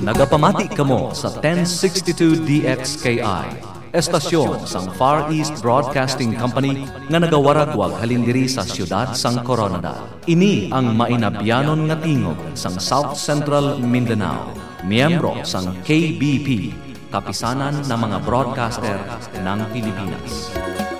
Nagapamati kamo sa 1062 DXKI, estasyon sang Far East Broadcasting Company nga nagawaragwag halindiri sa siyudad sang Coronada. Ini ang mainabyanon nga tingog sang South Central Mindanao, miyembro sang KBP, Kapisanan ng mga Broadcaster ng Pilipinas.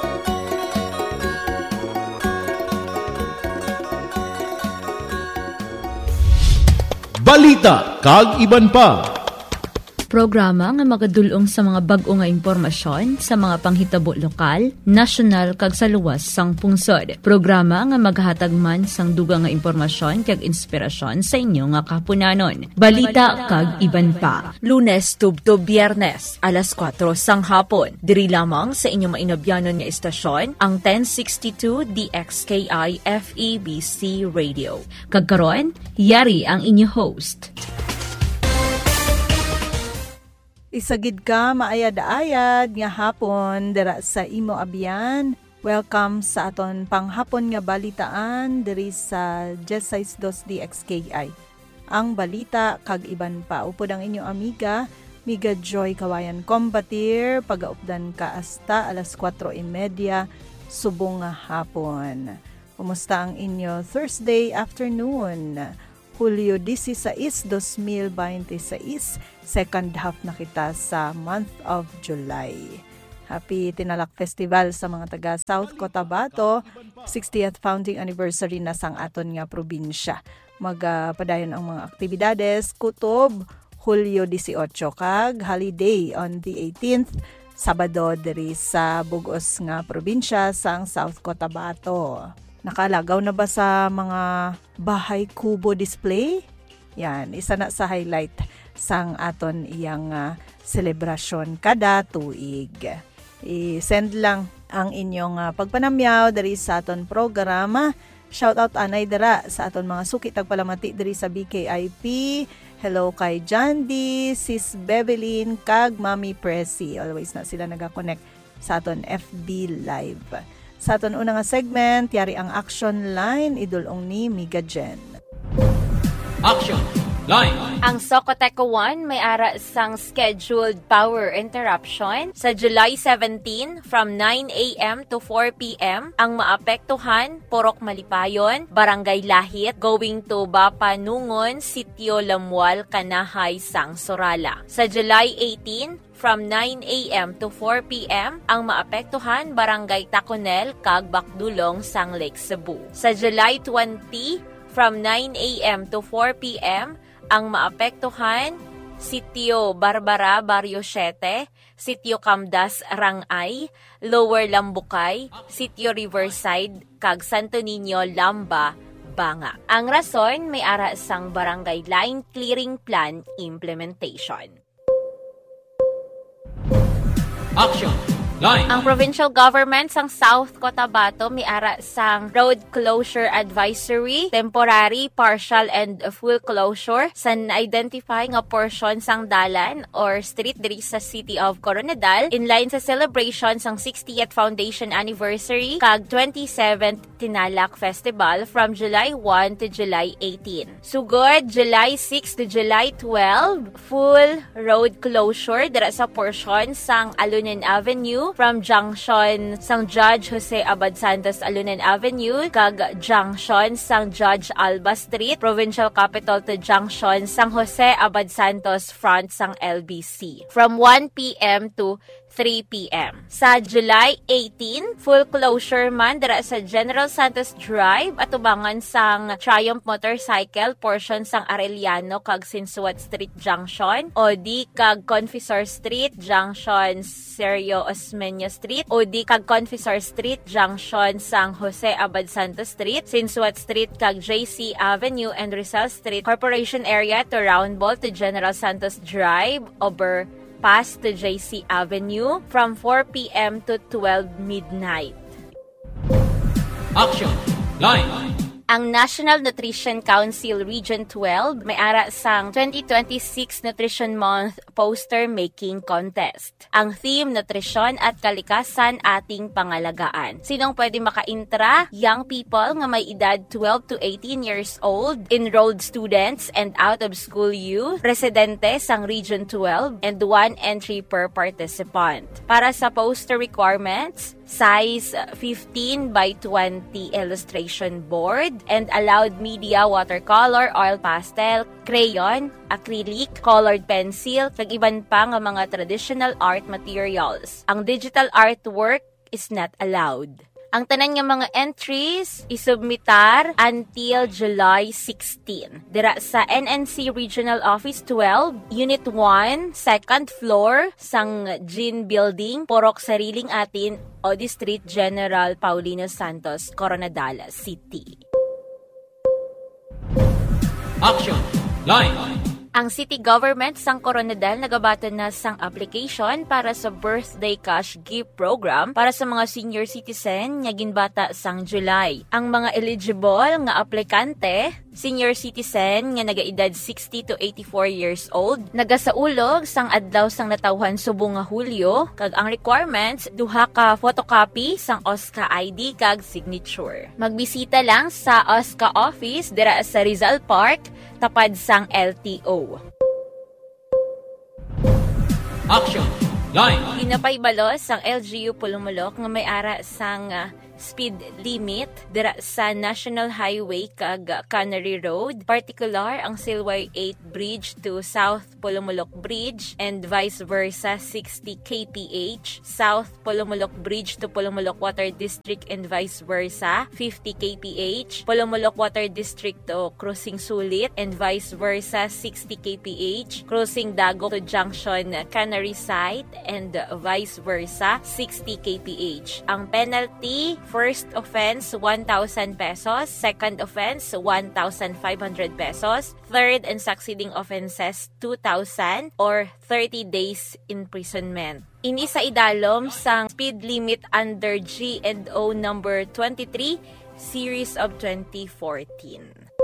Balita kag iban pa. Programa nga magadulong sa mga bag-o nga impormasyon sa mga panghitabo lokal, nasyonal kag sa luwas sang pungsod. Programa nga maghatag man sang dugang nga impormasyon kag inspirasyon sa inyo nga kapunanon. Balita kag iban pa. Lunes tubto Biyernes, alas 4 sang hapon. Diri lamang sa inyo mainabyanon nga istasyon, ang 1062 DXKI FEBC Radio. Kag karon, yari ang inyo host. Isagid ka maayad-ayad nga hapon dira sa imo abyan. Welcome sa aton panghapon nga balitaan diri sa 16.2 DXKI. Ang balita kag iban pa. Upod ang inyo amiga, Miga Joy Kawayan Combatir, pagaupdan ka hasta alas 4:30 subong nga hapon. Kumusta ang inyo Thursday afternoon? Hulyo 16, 2026, second half na kita sa month of July. Happy Tinalak Festival sa mga taga South Cotabato, 60th founding anniversary na sang aton nga probinsya. Magpadayon ang mga aktibidades, kutob, Hulyo 18 kag holiday on the 18th, Sabado diri sa bugos nga probinsya sang South Cotabato. Nakalagaw na ba sa mga bahay kubo display? Yan, isa na sa highlight sang aton iyang selebrasyon kada tuig. I-send lang ang inyong pagpanamyaw diri sa aton programa. Shoutout anay dira sa aton mga suki tagpalamati diri sa BKIP. Hello kay Jandy, Sis Bebelin, kag Mami Presi. Always na sila nag-connect sa aton FB Live. Sa aton una nga segment, yari ang action line, idulong ni Miga Jen. Action line! Ang Socoteco 1 may ara sang scheduled power interruption sa July 17 from 9 a.m. to 4 p.m. Ang maapektuhan, Porok Malipayon, Barangay Lahit, going to Bapanungon, Sitio Lamual, Kanahay, sang Sorala. Sa July 18, from 9 a.m. to 4 p.m. ang maapektuhan Barangay Taconel, kag Bakdulong, sang Lake Cebu. Sa July 20, from 9 a.m. to 4 p.m. ang maapektuhan Sitio Barbara, Barrio 7, Sitio Camdas, Rangay, Lower Lambukay, Sitio Riverside, kag Santo Niño, Lamba, Banga. Ang rason may ara sang Barangay Line Clearing Plan Implementation. Action line! Ang provincial government sang South Cotabato may ara sang road closure advisory, temporary, partial, and full closure sa na-identify nga portion sang dalan or street diri sa City of Coronadal in line sa celebration sang 60th foundation anniversary kag 27th Tinalak Festival from July 1 to July 18. Sugod, July 6 to July 12, full road closure dira sa portion sang Alunan Avenue from junction sang Judge Jose Abad Santos Alunan Avenue kag junction sang Judge Alba Street, Provincial Capital to junction sang Jose Abad Santos front sang LBC from 1 p.m. to 3 p.m. Sa July 18, full closure man dira sa General Santos Drive at ubangan sang Triumph Motorcycle portion sang Arellano kag Sinsuat Street Junction o di kag Confessor Street Junction Sergio Osmeña Street o di kag Confessor Street Junction sang Jose Abad Santos Street, Sinsuat Street kag JC Avenue and Rizal Street Corporation Area to Roundball to General Santos Drive over pass to JC Avenue from 4 p.m. to 12 midnight. Action line! Ang National Nutrition Council Region 12 may ara sang 2026 Nutrition Month Poster Making Contest. Ang theme, nutrisyon at kalikasan ating pangalagaan. Sinong pwede maka-intra? Young people nga may edad 12 to 18 years old, enrolled students and out-of-school youth, residente sang Region 12, and 1 entry per participant. Para sa poster requirements, size 15 by 20 illustration board and allowed media watercolor, oil pastel, crayon, acrylic, colored pencil, kag iban pa nga mga traditional art materials. Ang digital artwork is not allowed. Ang tanan nga mga entries isubmitar until July 16. Dira sa NNC Regional Office 12, Unit 1, 2nd floor, sang Gin Building, Porok Sariling Atin, o District General Paulino Santos, Coronadal City. Action Line. Ang city government sang Coronadal nagabaton na sang application para sa birthday cash gift program para sa mga senior citizen nga ginbata sang July. Ang mga eligible nga aplikante, senior citizen nga nagaedad 60 to 84 years old, nagasaulog sang adlaw sang natawhan subong nga Hulyo, kag ang requirements duha ka photocopy sang OSCA ID kag signature. Magbisita lang sa OSCA office dira sa Rizal Park, tapad sang LTO. Action Line. Ginapaybalos sang LGU Pulumulok nga may ara sang speed limit dira sa National Highway kag Canary Road, particular ang Silway 8 Bridge to South Pulumulok Bridge and vice versa 60 kph, South Pulumulok Bridge to Pulumulok Water District and vice versa 50 kph, Pulumulok Water District to Cruising Sulit and vice versa 60 kph, Cruising Dago to Junction Canary Site and vice versa 60 kph. Ang penalty, first offense 1,000 pesos, second offense 1,500 pesos, third and succeeding offenses 2,000 or 30 days imprisonment. Ini sa idalom sang speed limit under G&O number 23 series of 2014.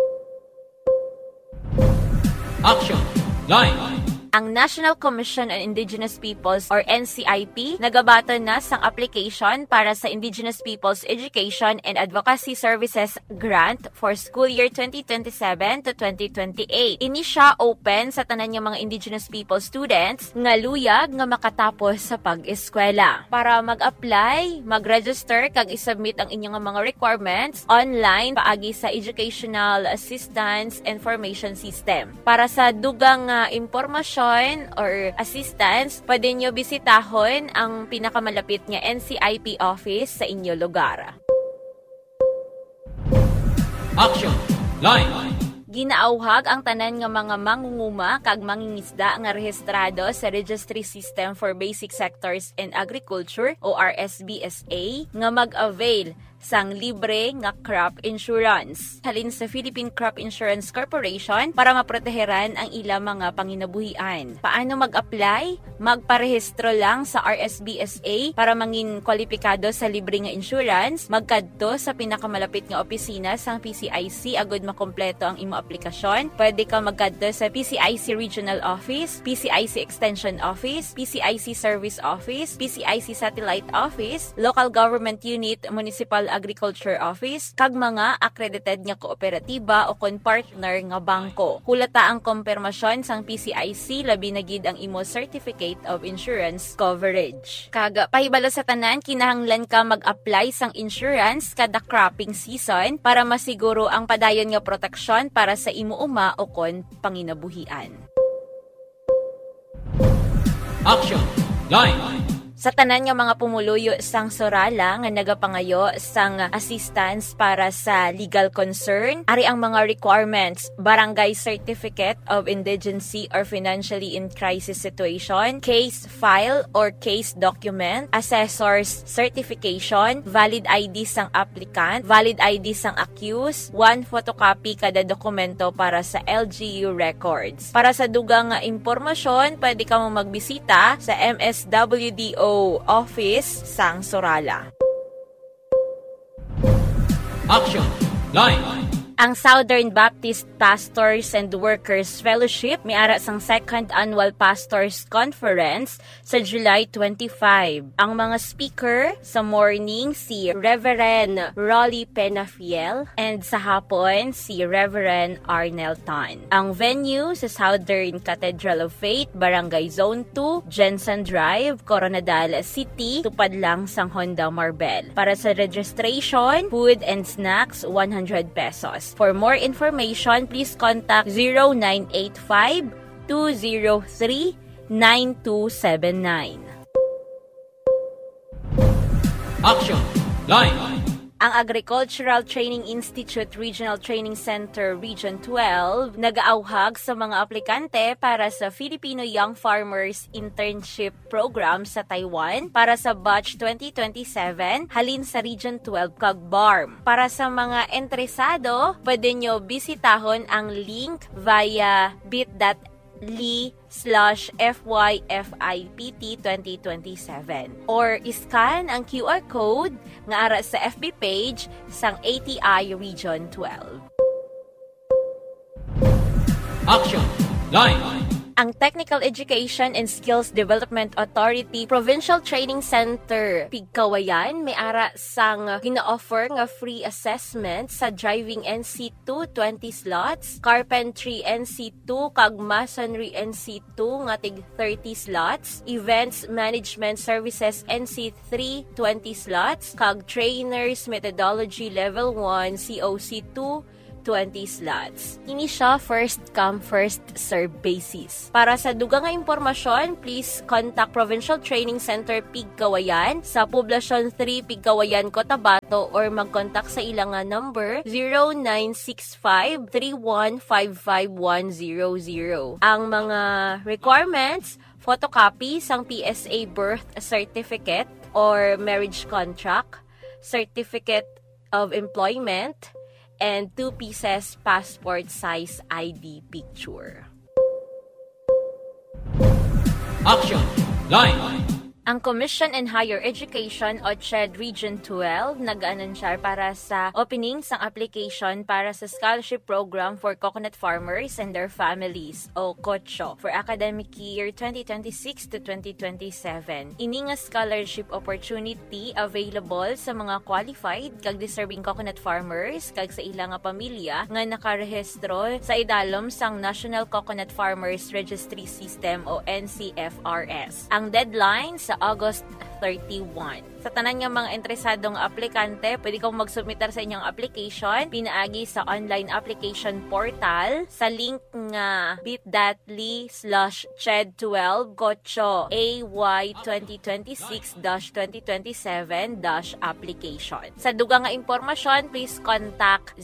Action Line. Ang National Commission on Indigenous Peoples or NCIP nagabaton na sang application para sa Indigenous Peoples Education and Advocacy Services Grant for school year 2027 to 2028. Ini siya open sa tanan nga mga Indigenous People students nga luyag nga makatapos sa pag-eskwela. Para mag-apply, mag-register kag isubmit ang inyong mga requirements online paagi sa Educational Assistance Information System. Para sa dugang impormasyon or assistance, pwede nyo bisitahon ang pinakamalapit nga NCIP office sa inyo lugar. Action Line. Ginaauhag ang tanan nga mga mangunguma kag mangingisda nga rehistrado sa Registry System for Basic Sectors and Agriculture o RSBSA nga mag-avail sang libre nga crop insurance halin sa Philippine Crop Insurance Corporation para maproteheran ang ilang mga panginabuhian. Paano mag-apply? Magparehistro lang sa RSBSA para mangin kwalipikado sa libre nga insurance, magkadto sa pinakamalapit nga opisina sang PCIC agud makompleto ang imo aplikasyon. Pwede ka magkadto sa PCIC Regional Office, PCIC Extension Office, PCIC Service Office, PCIC Satellite Office, Local Government Unit, Municipal Agriculture Office, kag mga accredited nga kooperatiba o kon partner nga bangko. Hulata ang kumpirmasyon sang PCIC labi na gid ang imo Certificate of Insurance Coverage. Kag pahibalo sa tanan, kinahanglan ka mag-apply sang insurance kada cropping season para masiguro ang padayon nga proteksyon para sa imo uma o kon panginabuhian. Action Line. Sa tanan nga mga pumuluyo sang Sorala nga nagapangayo sang assistance para sa legal concern, ari ang mga requirements: barangay certificate of indigency or financially in crisis situation, case file or case document, assessor's certification, valid ID sang applicant, valid ID sang accused, 1 photocopy kada dokumento para sa LGU records. Para sa dugang impormasyon, pwede ka mo magbisita sa MSWDO Office sang Sorala. Action Line. Ang Southern Baptist Pastors and Workers Fellowship may ara sang second annual Pastors Conference sa July 25. Ang mga speaker sa morning si Reverend Rolly Penafiel and sa hapon si Reverend Arnel Tan. Ang venue sa Southern Cathedral of Faith, Barangay Zone 2, Jensen Drive, Coronadal City, tupad lang sang Honda Marbel. Para sa registration, food and snacks, 100 pesos. For more information, please contact 0985-203-9279. Action. Line. Ang Agricultural Training Institute Regional Training Center Region 12 nag-aauhag sa mga aplikante para sa Filipino Young Farmers Internship Program sa Taiwan para sa batch 2027 halin sa Region 12 kag BARM. Para sa mga interesado, pwede nyo bisitahon ang link via bit.ly/FYFIPT 2027 or iscan ang QR code nga ara sa FB page sang ATI Region 12. Action. Line. Ang Technical Education and Skills Development Authority Provincial Training Center Pigkawayan may ara sang gina-offer nga free assessment sa Driving NC2 20 slots, Carpentry NC2 kag Masonry NC2 nga tig 30 slots, Events Management Services NC3 20 slots kag Trainers Methodology Level 1 COC2 20 slots. Ini siya first come, first serve basis. Para sa dugang nga impormasyon, please contact Provincial Training Center Pigkawayan sa Poblasyon 3 Pigkawayan, Cotabato or mag-contact sa ilang nga number 0965-3155100. Ang mga requirements, photocopy sang PSA birth certificate or marriage contract, certificate of employment, and 2 pieces passport size ID picture. Action. Line. Ang Commission in Higher Education o CHED Region 12 nag-anunsar para sa opening sang application para sa scholarship program for coconut farmers and their families o COCHO for academic year 2026 to 2027. Ini nga scholarship opportunity available sa mga qualified kag deserving coconut farmers kag sa ilang nga pamilya nga nakarehistro sa idalom sang National Coconut Farmers Registry System o NCFRS. Ang deadline sa August 31. Sa tanan nga mga interesadong aplikante, pwede kang magsumitar sa inyong application pinaagi sa online application portal sa link nga bit.ly/CHED12 AY 2026-2027-application. Sa dugang nga impormasyon, please contact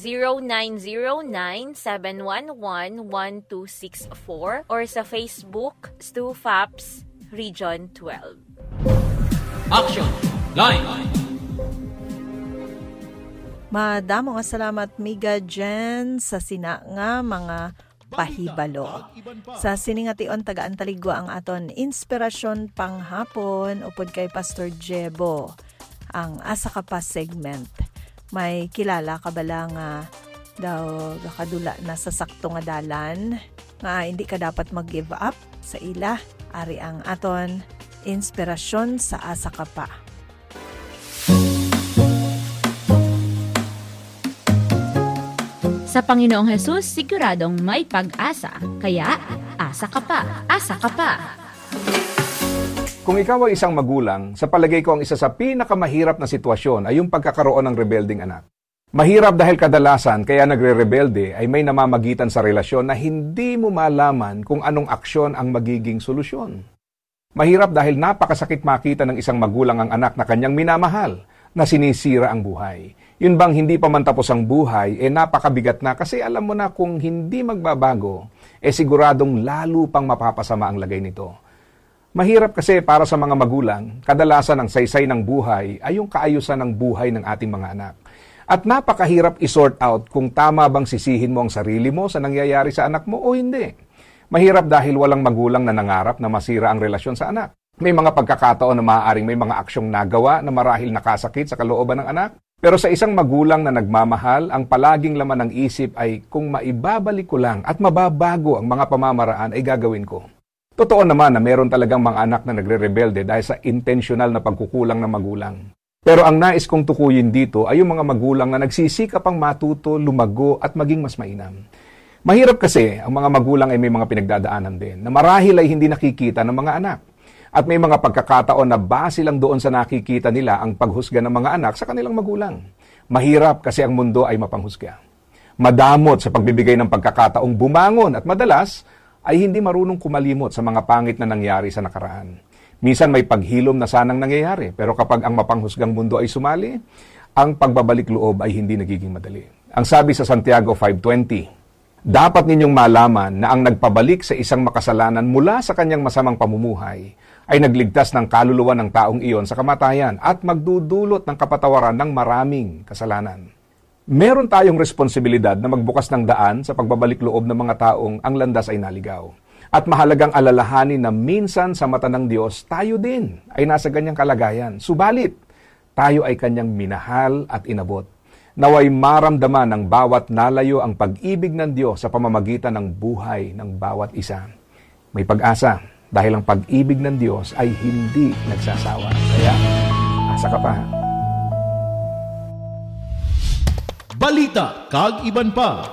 0909-711-1264 or sa Facebook Stu Faps Region 12. Action. Line. Madamo nga salamat Miga Jen sa sina nga mga pahibalo. Sa siningation tagaan taligwa ang aton inspirasyon panghapon upod kay Pastor Jebo. Ang asa ka pa segment. May kilala ka bala nga daw kadula na sa sakto nga dalan nga hindi ka dapat mag-give up sa ila. Ari ang aton inspirasyon sa asa ka pa. Sa Panginoong Hesus, siguradong may pag-asa. Kaya, asa ka pa, asa ka pa. Kung ikaw ay isang magulang, sa palagay ko ang isa sa pinakamahirap na sitwasyon ay yung pagkakaroon ng rebelding anak. Mahirap dahil kadalasan kaya nagre-rebelde ay may namamagitan sa relasyon na hindi mo malaman kung anong aksyon ang magiging solusyon. Mahirap dahil napakasakit makita ng isang magulang ang anak na kanyang minamahal na sinisira ang buhay. Yun bang hindi pa man tapos ang buhay, napakabigat na kasi alam mo na kung hindi magbabago, siguradong lalo pang mapapasama ang lagay nito. Mahirap kasi para sa mga magulang, kadalasan ang saysay ng buhay ay yung kaayusan ng buhay ng ating mga anak. At napakahirap i-sort out kung tama bang sisihin mo ang sarili mo sa nangyayari sa anak mo o hindi. Mahirap dahil walang magulang na nangarap na masira ang relasyon sa anak. May mga pagkakataon na maaaring may mga aksyong nagawa na marahil nakasakit sa kalooban ng anak. Pero sa isang magulang na nagmamahal, ang palaging laman ng isip ay kung maibabalik ko lang at mababago ang mga pamamaraan ay gagawin ko. Totoo naman na meron talagang mga anak na nagre-rebelde dahil sa intentional na pagkukulang ng magulang. Pero ang nais kong tukuyin dito ay yung mga magulang na nagsisikap ang matuto, lumago at maging mas mainam. Mahirap kasi ang mga magulang ay may mga pinagdadaanan din na marahil ay hindi nakikita ng mga anak. At may mga pagkakataon na base lang doon sa nakikita nila ang paghusga ng mga anak sa kanilang magulang. Mahirap kasi ang mundo ay mapanghusga. Madamot sa pagbibigay ng pagkakataong bumangon at madalas ay hindi marunong kumalimot sa mga pangit na nangyari sa nakaraan. Minsan may paghilom na sanang nangyayari, pero kapag ang mapanghusgang mundo ay sumali, ang pagbabalik loob ay hindi nagiging madali. Ang sabi sa Santiago 5:20, dapat ninyong malaman na ang nagpabalik sa isang makasalanan mula sa kanyang masamang pamumuhay ay nagligtas ng kaluluwa ng taong iyon sa kamatayan at magdudulot ng kapatawaran ng maraming kasalanan. Meron tayong responsibilidad na magbukas ng daan sa pagbabalik loob ng mga taong ang landas ay naligaw. At mahalagang alalahanin na minsan sa mata ng Diyos, tayo din ay nasa ganyang kalagayan. Subalit, tayo ay kanyang minahal at inabot. Naway maramdaman ng bawat nalayo ang pag-ibig ng Diyos sa pamamagitan ng buhay ng bawat isa. May pag-asa dahil ang pag-ibig ng Diyos ay hindi nagsasawa. Kaya, asa ka pa. Balita kag iban pa.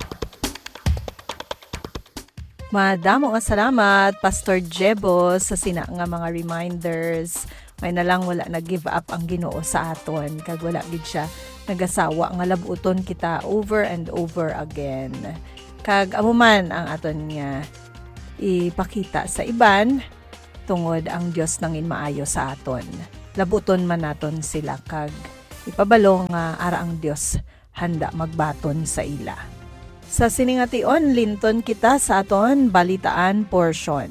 Madamo nga salamat, Pastor Jebo, sa sina nga mga reminders. May nalang wala nag-give up ang Ginoo sa aton. Kag wala gid siya nagasawa nga labuton kita over and over again. Kag amuman ang aton nga ipakita sa iban tungod ang Dios nangin maayo sa aton. Labuton man naton sila kag ipabalo nga ara ang Dios handa magbaton sa ila. Sa siningation linton kita sa aton balitaan portion.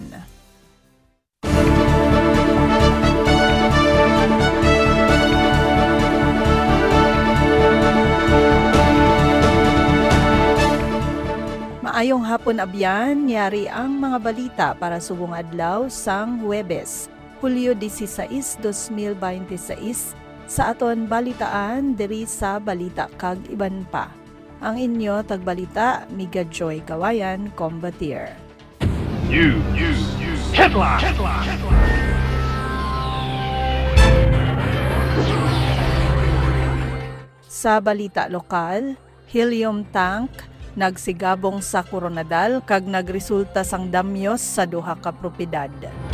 Maayong hapon abyan, yari ang mga balita para subong adlaw sang Huwebes, Hulyo 16, 2026 sa aton balitaan diri sa Balita kag iban pa. Ang inyo tagbalita Miga Joy Kawayan, Combatir. Headline. Sa balita lokal, helium tank nagsigabong sa Coronadal kag nagresulta sang damyos sa duha ka propiedad.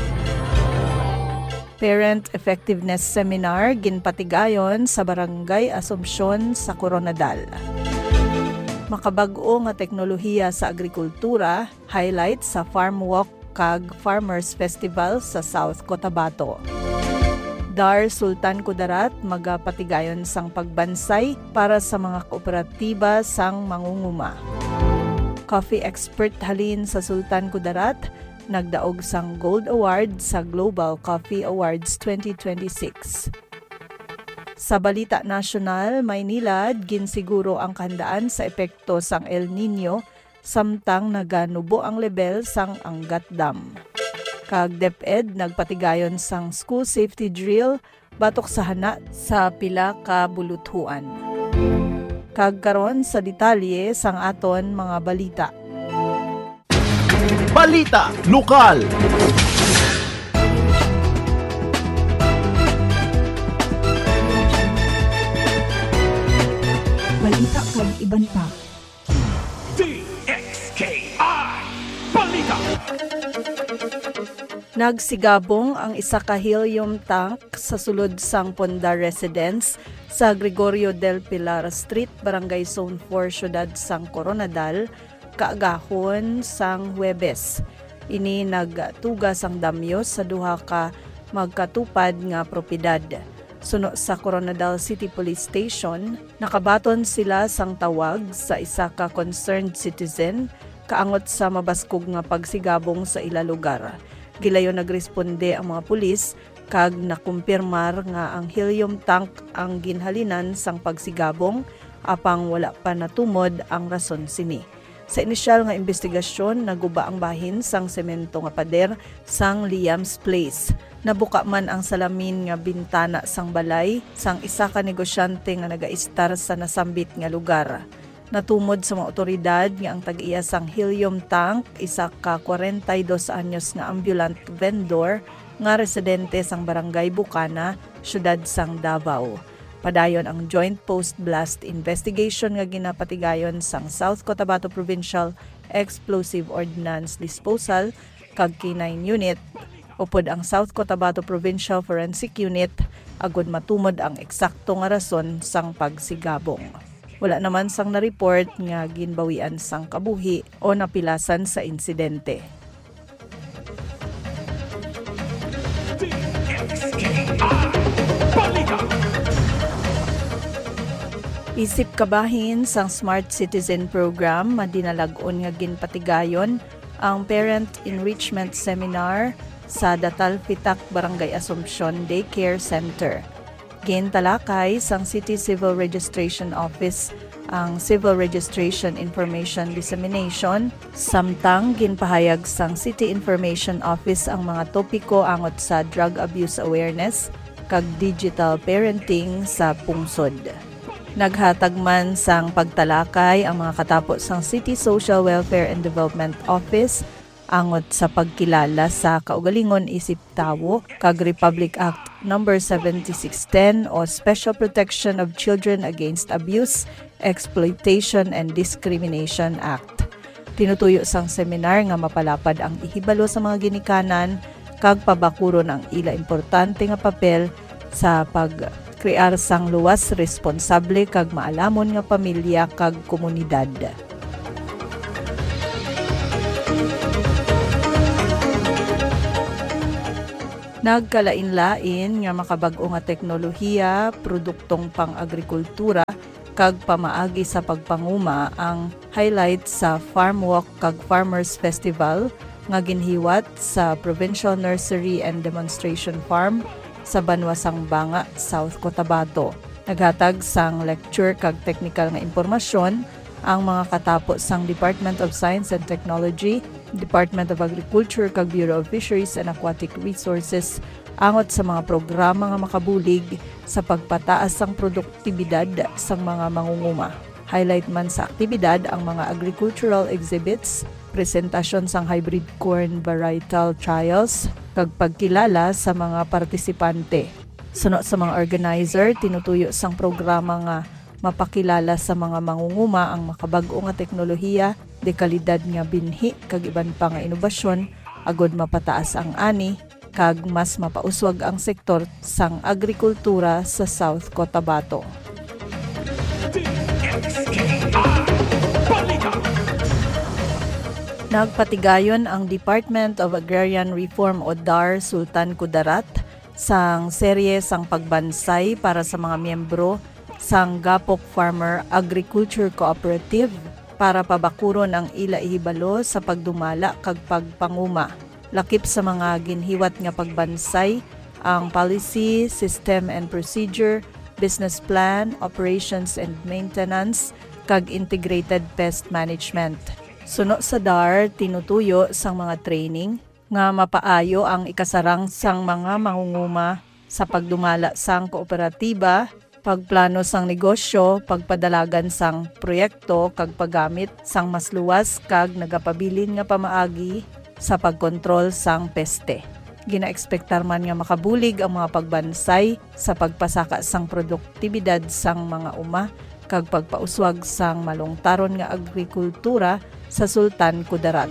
Parent Effectiveness Seminar ginpatigayon sa Barangay Assumption sa Coronadal. Makabag-o nga teknolohiya sa agrikultura, highlight sa Farm Walk kag Farmers Festival sa South Cotabato. Dar Sultan Kudarat magapatigayon sang pagbansay para sa mga kooperatiba sang mangunguma. Coffee expert halin sa Sultan Kudarat nagdaog sang Gold Award sa Global Coffee Awards 2026. Sa Balita Nasyonal, Maynila ginsiguro ang kahandaan sa epekto sang El Nino samtang naganubo ang level sang Angat Dam. Kag DepEd nagpatigayon sang school safety drill batok sa hana sa pila ka buluthuan. Kag karon sa detalye sang aton mga balita. Balita lokal. Balita kag iban pa. DXKI Balita. Nagsigabong ang isa ka helium tank sa sulod sang Ponda Residence sa Gregorio del Pilar Street, Barangay Zone 4, Syudad sang Coronadal, kaagahon sang Huwebes. Ini nagtuga sang damyos sa duha ka magkatupad nga propiedad. Suno sa Coronadal City Police Station, nakabaton sila sang tawag sa isa ka concerned citizen kaangot sa mabaskog nga pagsigabong sa ila lugar. Gilayon nagresponde ang mga pulis kag nakumpirmar nga ang helium tank ang ginhalinan sang pagsigabong apang wala pa natumod ang rason sini. Sa inisyal nga investigasyon, naguba ang bahin sang semento nga pader sang Liam's Place. Nabuka man ang salamin nga bintana sang balay sang isa ka negosyante nga nagaistar sa nasambit nga lugar. Natumod sa mga otoridad nga ang tag-iya sang helium tank, isa ka 42 anyos nga ambulant vendor nga residente sang barangay Bukana, syudad sang Davao. Padayon ang Joint Post-Blast Investigation nga ginapatigayon sang South Cotabato Provincial Explosive Ordnance Disposal kag K9 Unit upod ang South Cotabato Provincial Forensic Unit agud matumod ang eksakto nga rason sang pagsigabong. Wala naman sang na-report nga ginbawian sang kabuhi o napilasan sa insidente. Isip kabahin sang Smart Citizen Program, madinalag-on nga ginpatigayon ang Parent Enrichment Seminar sa Datal Pitak Barangay Assumption Daycare Center. Gintalakay sang City Civil Registration Office ang Civil Registration Information Dissemination, samtang ginpahayag sang City Information Office ang mga topiko angot sa drug abuse awareness kag digital parenting sa pungsod. Naghatag man sang pagtalakay ang mga katapos sang City Social Welfare and Development Office angot sa pagkilala sa kaugalingon isip tawo kag Republic Act No. 7610 o Special Protection of Children Against Abuse, Exploitation and Discrimination Act. Tinutuyo sang seminar nga mapalapad ang ihibalo sa mga ginikanan kag pabakuron ang ila importante nga papel sa pagkrear sang luwas, responsable kag maalamon nga pamilya kag komunidad. Nagkalain-lain nga makabag-o nga teknolohiya, produktong pang-agrikultura kag pamaagi sa pagpanguma ang highlight sa Farm Walk kag Farmers Festival nga ginhiwat sa Provincial Nursery and Demonstration Farm sa Banwasang Banga, South Cotabato. Naghatag sang lecture kag technical nga impormasyon ang mga katapos sang Department of Science and Technology, Department of Agriculture kag Bureau of Fisheries and Aquatic Resources angot sa mga programa nga makabulig sa pagpataas sang produktibidad sang mga mangunguma. Highlight man sa aktibidad ang mga agricultural exhibits, presentasyon sang hybrid corn varietal trials, kag pagkilala sa mga partisipante. Suno sa mga organizer, tinutuyo sang programa nga mapakilala sa mga mangunguma ang makabag-o nga teknolohiya, dekalidad nga binhi kag iban pa nga inobasyon agod mapataas ang ani kag mas mapauswag ang sektor sang agrikultura sa South Cotabato. Nagpatigayon ang Department of Agrarian Reform o DAR Sultan Kudarat sang serye sang pagbansay para sa mga miyembro sang Gapok Farmer Agriculture Cooperative para pabakuron ang ila ihibalo sa pagdumala kag pagpanguma. Lakip sa mga ginhiwat nga pagbansay ang policy, system and procedure, business plan, operations and maintenance kag integrated pest management. Suno sa DAR, tinutuyo sang mga training nga mapaayo ang ikasarang sang mga mangunguma sa pagdumala sang kooperatiba, pagplano sang negosyo, pagpadalagan sang proyekto kag paggamit sang mas luwas kag nagapabilin nga pamaagi sa pagkontrol sang peste. Ginaekspektar man nga makabulig ang mga pagbansay sa pagpasaka sang produktibidad sang mga uma kag pagpauswag sang malungtaron nga agrikultura sa Sultan Kudarat.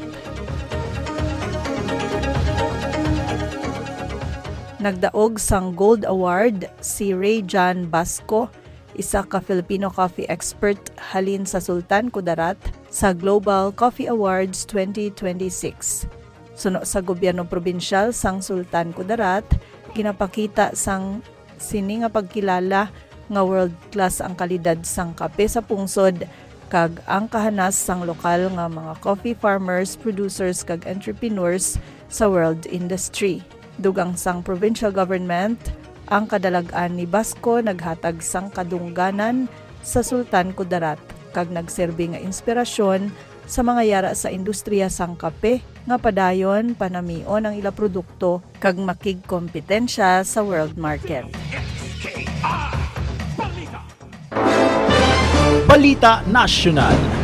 Nagdaog sang Gold Award si Ray John Basco, isa ka Filipino coffee expert halin sa Sultan Kudarat sa Global Coffee Awards 2026. Suno sa gobyerno probinsyal sang Sultan Kudarat, ginapakita sang sini nga pagkilala nga world class ang kalidad sang kape sa pungsod kag ang kahanas sang lokal nga mga coffee farmers, producers kag entrepreneurs sa world industry. Dugang sang provincial government, ang kadalagan ni Basco naghatag sang kadungganan sa Sultan Kudarat kag nagserbi nga inspirasyon sa mga yara sa industriya sang kape nga padayon panamion ang ila produkto kag makig kompetensya sa world market. Balita Nasyonal.